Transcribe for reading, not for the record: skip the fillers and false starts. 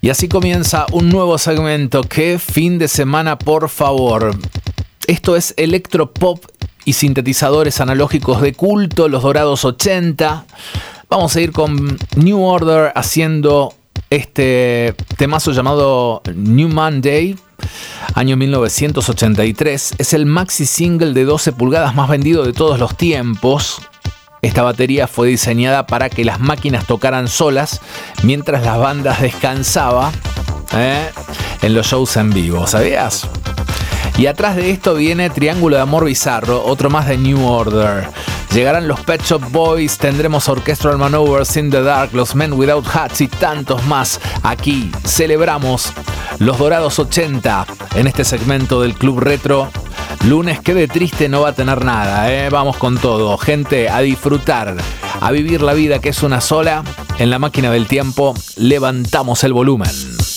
Y así comienza un nuevo segmento. ¡Qué fin de semana, por favor! Esto es electropop y sintetizadores analógicos de culto, los dorados 80. Vamos a ir con New Order haciendo este temazo llamado New Monday, año 1983. Es el maxi single de 12 pulgadas más vendido de todos los tiempos. Esta batería fue diseñada para que las máquinas tocaran solas mientras las bandas descansaban en los shows en vivo, ¿sabías? Y atrás de esto viene Triángulo de Amor Bizarro, otro más de New Order. Llegarán los Pet Shop Boys, tendremos Orchestral Maneuvers in the Dark, los Men Without Hats y tantos más. Aquí celebramos los dorados 80 en este segmento del Club Retro. Lunes que de triste no va a tener nada, Vamos con todo, gente, a disfrutar, a vivir la vida que es una sola. En la máquina del tiempo levantamos el volumen.